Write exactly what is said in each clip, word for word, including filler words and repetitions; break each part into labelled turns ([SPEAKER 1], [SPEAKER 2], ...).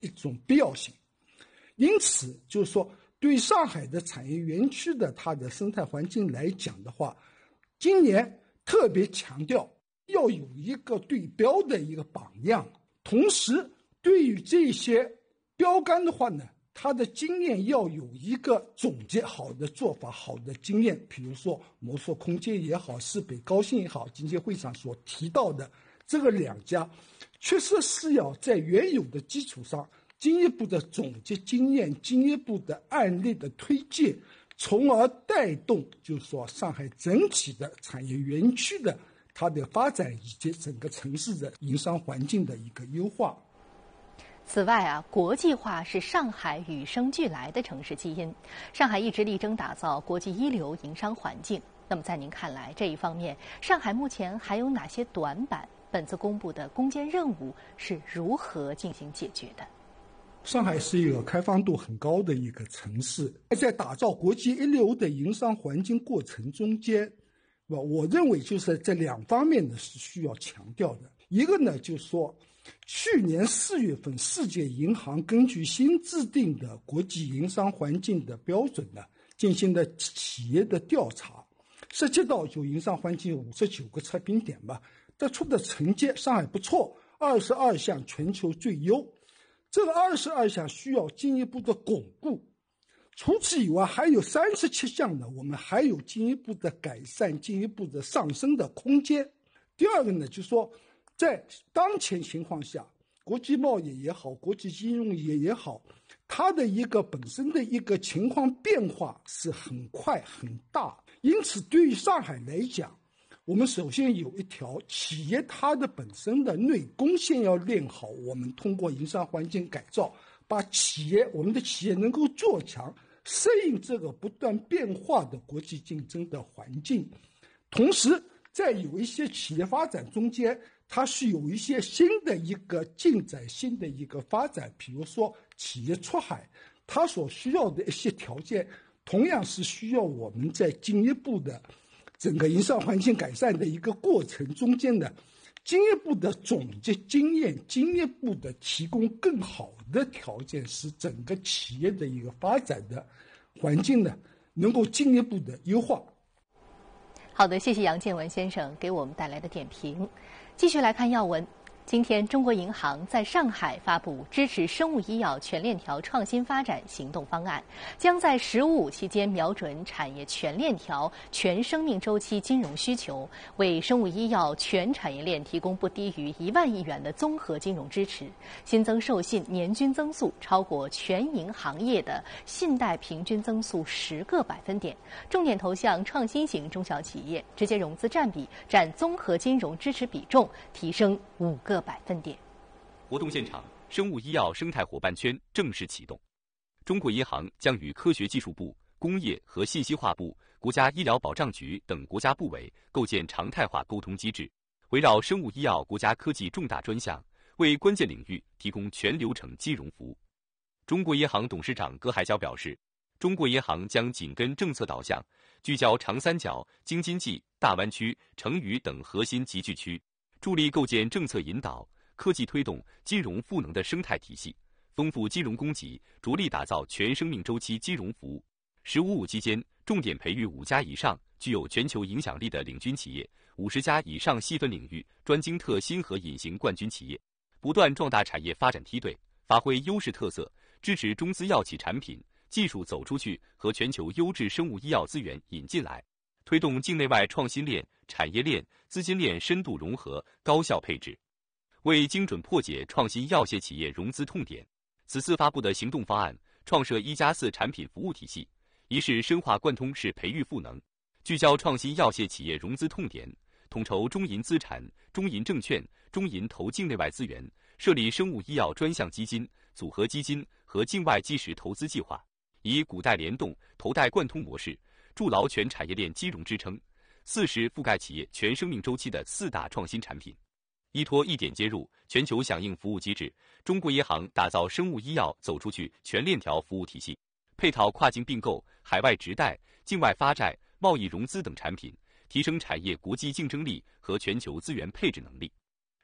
[SPEAKER 1] 一种必要性。因此就是说，对上海的产业园区的它的生态环境来讲的话，今年特别强调要有一个对标的一个榜样，同时对于这些标杆的话呢，它的经验要有一个总结好的做法，好的经验，比如说魔术空间也好，市北高新也好，今天会上所提到的这个两家，确实是要在原有的基础上进一步的总结经验，进一步的案例的推荐，从而带动就是说上海整体的产业园区的它的发展以及整个城市的营商环境的一个优化。
[SPEAKER 2] 此外啊，国际化是上海与生俱来的城市基因。上海一直力争打造国际一流营商环境。那么在您看来，这一方面上海目前还有哪些短板？本次公布的攻坚任务是如何进行解决的？
[SPEAKER 1] 上海是一个开放度很高的一个城市，在打造国际一流的营商环境过程中间，我认为就是这两方面呢是需要强调的。一个呢就是说，去年四月份，世界银行根据新制定的国际营商环境的标准呢，进行了企业的调查，涉及到就营商环境五十九个测评点吧，得出的成绩上海不错，二十二项全球最优。这个二十二项需要进一步的巩固，除此以外还有三十七项呢，我们还有进一步的改善、进一步的上升的空间。第二个呢，就是说在当前情况下，国际贸易也好，国际金融业也好，它的一个本身的一个情况变化是很快很大，因此对于上海来讲，我们首先有一条企业它的本身的内功先要练好，我们通过营商环境改造，把企业我们的企业能够做强，适应这个不断变化的国际竞争的环境。同时在有一些企业发展中间，它是有一些新的一个进展，新的一个发展，比如说企业出海，它所需要的一些条件同样是需要我们在进一步的整个营商环境改善的一个过程中间的进一步的总结经验，进一步的提供更好的条件，使整个企业的一个发展的环境呢能够进一步的优化。
[SPEAKER 2] 好的，谢谢杨建文先生给我们带来的点评。继续来看要闻。今天，中国银行在上海发布支持生物医药全链条创新发展行动方案，将在“十五五”期间瞄准产业全链条、全生命周期金融需求，为生物医药全产业链提供不低于一万亿元的综合金融支持，新增授信年均增速超过全银行业的信贷平均增速十个百分点，重点投向创新型中小企业，直接融资占比占综合金融支持比重提升五个百分点。
[SPEAKER 3] 活动现场，生物医药生态伙伴圈正式启动。中国银行将与科学技术部、工业和信息化部、国家医疗保障局等国家部委构建常态化沟通机制，围绕生物医药国家科技重大专项，为关键领域提供全流程金融服务。中国银行董事长葛海交表示，中国银行将紧跟政策导向，聚焦长三角、京津冀、大湾区、成渝等核心集聚区，助力构建政策引导、科技推动金融赋能的生态体系，丰富金融供给，着力打造全生命周期金融服务。十五五期间，重点培育五家以上具有全球影响力的领军企业，五十家以上细分领域专精特新和隐形冠军企业，不断壮大产业发展梯队，发挥优势特色，支持中资药企产品、技术走出去和全球优质生物医药资源引进来，推动境内外创新链、产业链、资金链深度融合、高效配置，为精准破解创新药械企业融资痛点。此次发布的行动方案创设一加四产品服务体系，一是深化贯通式培育赋能，聚焦创新药械企业融资痛点，统筹中银资产、中银证券、中银投境内外资源，设立生物医药专项基金、组合基金和境外基石投资计划，以股贷联动、投贷贯通模式筑牢全产业链金融支撑。四是覆盖企业全生命周期的四大创新产品。依托一点接入、全球响应服务机制，中国银行打造生物医药走出去全链条服务体系，配套跨境并购、海外直贷、境外发债、贸易融资等产品，提升产业国际竞争力和全球资源配置能力。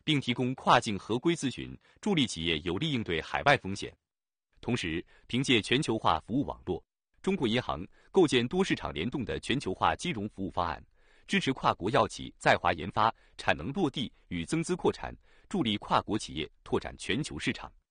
[SPEAKER 3] 并提供跨境合规咨询，助力企业有力应对海外风险。同时，凭借全球化服务网络，中国银行构建多市场联动的全球化金融服务方案，支持跨国药企在华研发、产能落地与增资扩产，助力跨国企业拓展全球市场。